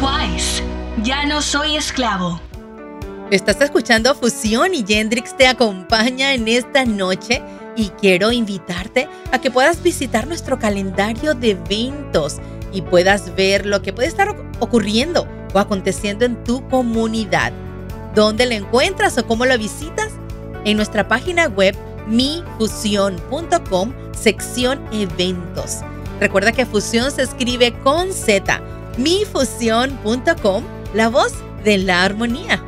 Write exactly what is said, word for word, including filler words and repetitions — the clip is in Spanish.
twice. Ya no soy esclavo. Estás escuchando Fusión y Yendrix te acompaña en esta noche y quiero invitarte a que puedas visitar nuestro calendario de eventos y puedas ver lo que puede estar ocurriendo o aconteciendo en tu comunidad. ¿Dónde lo encuentras o cómo lo visitas? En nuestra página web mi fusión punto com, sección eventos. Recuerda que Fusión se escribe con Z. mi fusión punto com, la voz de la armonía.